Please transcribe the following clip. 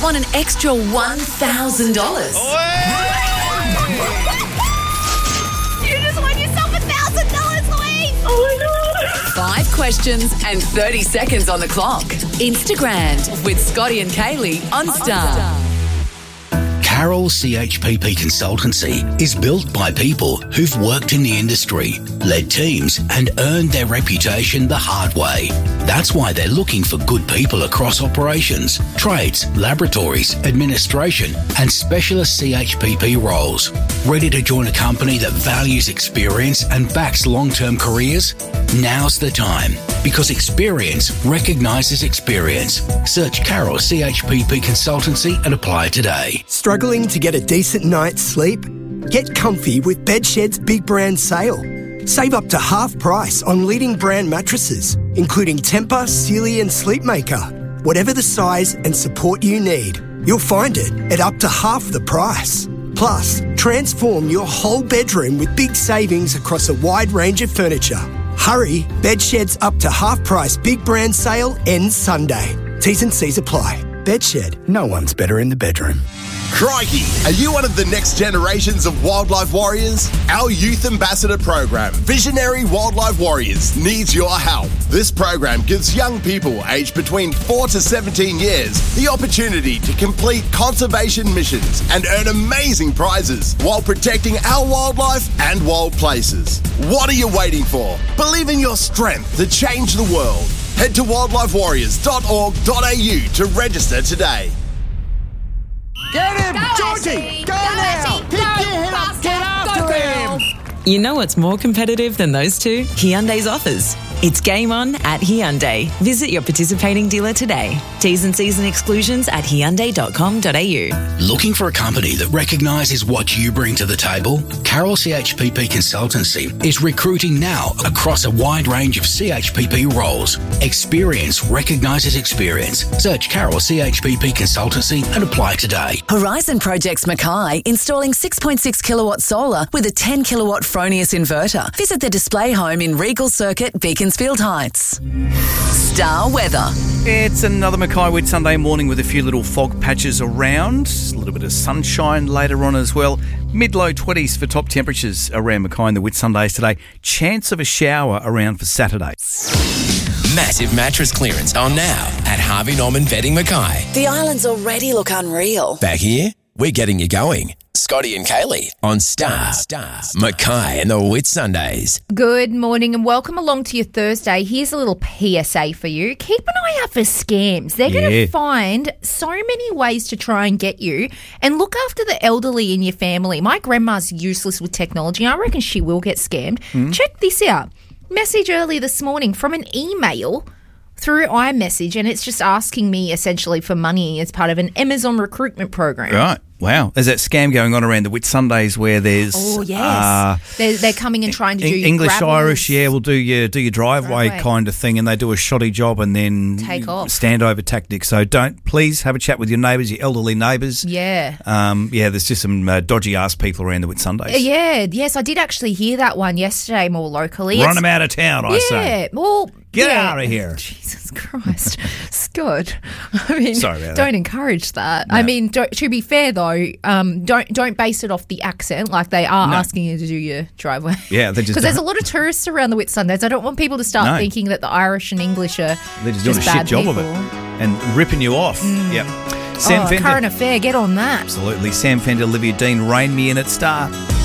won an extra $1,000. You just won yourself $1,000, Louise! Oh my God! 5 questions and 30 seconds on the clock. Instagram with Scotty and Kaylee on Star. Carroll CHPP Consultancy is built by people who've worked in the industry, led teams and earned their reputation the hard way. That's why they're looking for good people across operations, trades, laboratories, administration and specialist CHPP roles. Ready to join a company that values experience and backs long-term careers? Now's the time, because experience recognises experience. Search Carroll CHPP Consultancy and apply today. Struggling to get a decent night's sleep? Get comfy with Bedshed's Big Brand Sale. Save up to half price on leading brand mattresses, including Tempur, Sealy and Sleepmaker. Whatever the size and support you need, you'll find it at up to half the price. Plus, transform your whole bedroom with big savings across a wide range of furniture. Hurry, Bedshed's up to half price Big Brand Sale ends Sunday. T's and C's apply. Bedshed, no one's better in the bedroom. Crikey! Are you one of the next generations of wildlife warriors? Our Youth Ambassador program, Visionary Wildlife Warriors, needs your help. This program gives young people aged between 4 to 17 years the opportunity to complete conservation missions and earn amazing prizes while protecting our wildlife and wild places. What are you waiting for? Believe in your strength to change the world. Head to wildlifewarriors.org.au to register today. Get him, Georgie! Go now! Pick your head up, get after him! You know what's more competitive than those two? Hyundai's offers. It's game on at Hyundai. Visit your participating dealer today. T's and C's and exclusions at hyundai.com.au. Looking for a company that recognises what you bring to the table? Carroll CHPP Consultancy is recruiting now across a wide range of CHPP roles. Experience recognises experience. Search Carroll CHPP Consultancy and apply today. Horizon Projects Mackay installing 6.6 kilowatt solar with a 10 kilowatt Fronius inverter. Visit the display home in Regal Circuit, Beaconsfield Heights. Star weather. It's another Mackay Whitsunday morning with a few little fog patches around. A little bit of sunshine later on as well. Mid-low 20s for top temperatures around Mackay in the Whitsundays today. Chance of a shower around for Saturday. Massive mattress clearance on now at Harvey Norman Bedding Mackay. The islands already look unreal. Back here, we're getting you going. Scotty and Kaylee on Star. Mackay and the Whitsundays. Good morning and welcome along to your Thursday. Here's a little PSA for you. Keep an eye out for scams. They're going to find so many ways to try and get you, and look after the elderly in your family. My grandma's useless with technology. I reckon she will get scammed. Check this out. Message early this morning from an email through iMessage, and it's just asking me essentially for money as part of an Amazon recruitment program. Right. Wow. There's that scam going on around the Whitsundays where there's... Oh, yes. They're coming and trying to do English, gravels. Irish, will do your driveway kind of thing, and they do a shoddy job and then take off. Standover tactics. So please have a chat with your neighbours, your elderly neighbours. Yeah. There's just some dodgy-ass people around the Whitsundays. Yes, I did actually hear that one yesterday more locally. Run them out of town, I say. Yeah, well... Get out of here. Jesus Christ. Scott. I mean, sorry about don't that. encourage that. No. I mean, to be fair though, don't base it off the accent like they are asking you to do your driveway. Yeah, they just because there's a lot of tourists around the Whitsundays. I don't want people to start thinking that the Irish and English are they're just doing a shit job of it and ripping you off. Yep. Sam Fender. Current affair, get on that. Absolutely. Sam Fender, Olivia Dean, Rain Me In at Star.